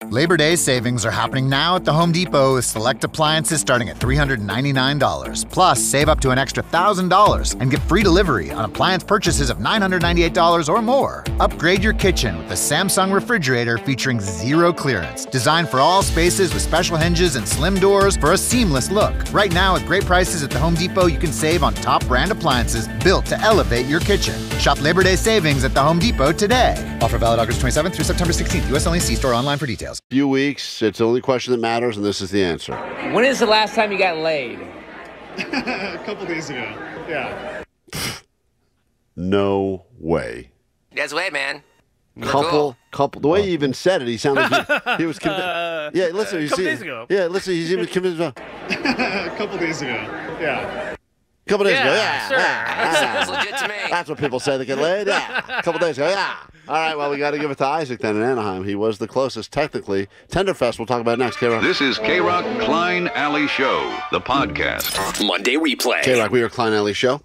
Labor Day savings are happening now at the Home Depot with select appliances starting at $399. Plus, save up to an extra $1,000 and get free delivery on appliance purchases of $998 or more. Upgrade your kitchen with the Samsung refrigerator featuring zero clearance. Designed for all spaces with special hinges and slim doors for a seamless look. Right now, at great prices at the Home Depot, you can save on top brand appliances built to elevate your kitchen. Shop Labor Day savings at the Home Depot today. Offer valid August 27th through September 16th. U.S. only. See store online for details. Few weeks. It's the only question that matters, and this is the answer. When is the last time you got laid? A couple days ago. Yeah. No way. That's way, man. Couple. The way he even said it, he sounded like he was convinced. Yeah, listen. A couple days ago. Yeah, listen. He's even convinced. A couple days ago. Yeah. A couple days ago. Yeah, sure. That's legit to me. That's what people say they get laid. Yeah. A couple days ago. Yeah. All right, well, we got to give it to Isaac then in Anaheim. He was the closest, technically. Tenderfest, we'll talk about next. K-Rock. This is K-Rock Klein Alley Show, the podcast. Monday replay. K-Rock, we are Klein Alley Show.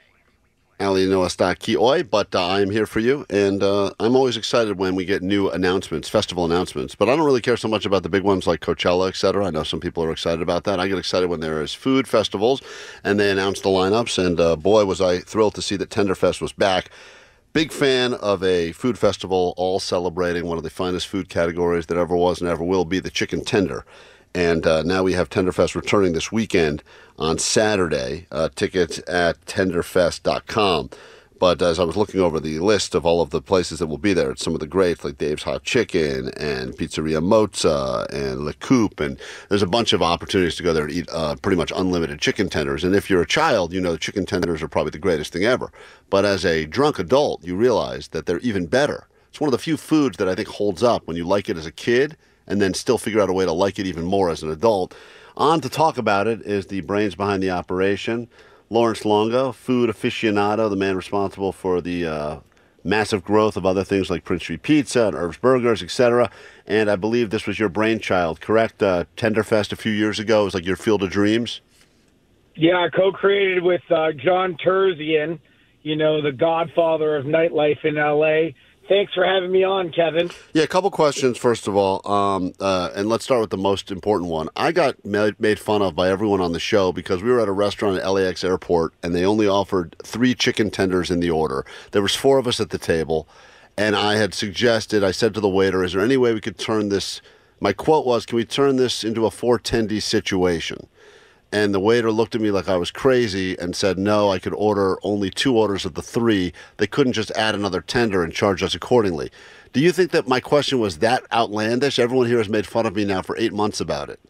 Alley Noah Kioi, but I am here for you, and I'm always excited when we get new announcements, festival announcements, but I don't really care so much about the big ones like Coachella, etc. I know some people are excited about that. I get excited when there is food festivals, and they announce the lineups, and boy, was I thrilled to see that Tenderfest was back. Big fan of a food festival, all celebrating one of the finest food categories that ever was and ever will be, the chicken tender. And now we have Tenderfest returning this weekend on Saturday. Tickets at tenderfest.com. But as I was looking over the list of all of the places that will be there, it's some of the greats like Dave's Hot Chicken and Pizzeria Mozza and Le Coupe. And there's a bunch of opportunities to go there and eat pretty much unlimited chicken tenders. And if you're a child, you know the chicken tenders are probably the greatest thing ever. But as a drunk adult, you realize that they're even better. It's one of the few foods that I think holds up when you like it as a kid and then still figure out a way to like it even more as an adult. On to talk about it is the brains behind the operation, Lawrence Longo, food aficionado, the man responsible for the massive growth of other things like Prince Street Pizza and Herb's Burgers, etc. And I believe this was your brainchild, correct? Tenderfest a few years ago. It was like your field of dreams. Yeah, I co-created with John Terzian, the godfather of nightlife in L.A., Thanks for having me on, Kevin. Yeah, a couple questions, first of all, and let's start with the most important one. I got made fun of by everyone on the show because we were at a restaurant at LAX airport, and they only offered 3 chicken tenders in the order. There was 4 of us at the table, and I had suggested, I said to the waiter, is there any way we could turn this, my quote was, can we turn this into a 4-tendy situation? And the waiter looked at me like I was crazy and said, no, I could order only 2 orders of the 3. They couldn't just add another tender and charge us accordingly. Do you think that my question was that outlandish? Everyone here has made fun of me now for 8 months about it.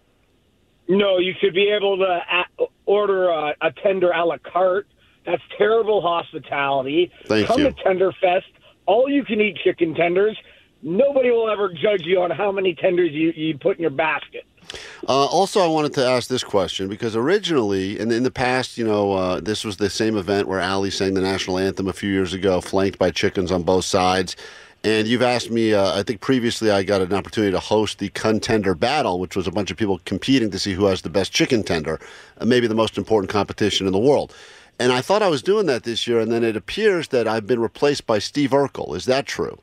No, you should be able to order a tender a la carte. That's terrible hospitality. Thank Come you. to Tenderfest. All you can eat chicken tenders. Nobody will ever judge you on how many tenders you put in your basket. Also, I wanted to ask this question because originally, and in the past, this was the same event where Ali sang the national anthem a few years ago, flanked by chickens on both sides. And you've asked me, I think previously I got an opportunity to host the Contender Battle, which was a bunch of people competing to see who has the best chicken tender, maybe the most important competition in the world. And I thought I was doing that this year, and then it appears that I've been replaced by Steve Urkel. Is that true?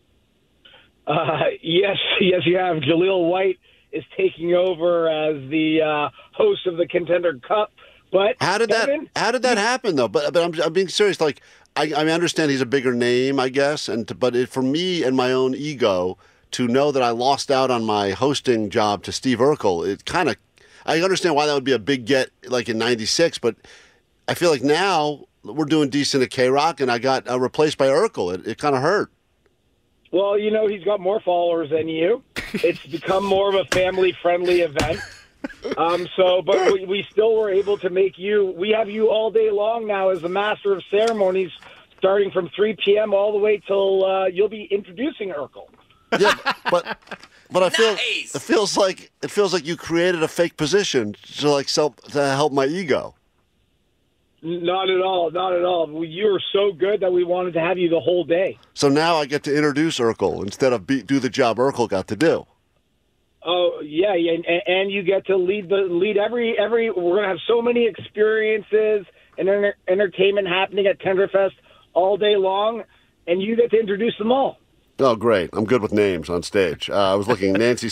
Yes, you have. Jaleel White is taking over as the host of the Contender Cup. But how did that happen though? But I'm being serious. Like I understand he's a bigger name, I guess, but for me and my own ego to know that I lost out on my hosting job to Steve Urkel, it kind of I understand why that would be a big get like in '96, but I feel like now we're doing decent at K-Rock, and I got replaced by Urkel. It kind of hurt. Well, he's got more followers than you. It's become more of a family-friendly event. But we still were able to make you. We have you all day long now as the master of ceremonies, starting from 3 p.m. all the way till you'll be introducing Urkel. Yeah, but I feel it feels like you created a fake position to help my ego. Not at all. Not at all. You were so good that we wanted to have you the whole day. So now I get to introduce Urkel instead of do the job Urkel got to do. Oh yeah, and you get to lead every. We're gonna have so many experiences and entertainment happening at Tenderfest all day long, and you get to introduce them all. Oh, great! I'm good with names on stage. I was looking Nancy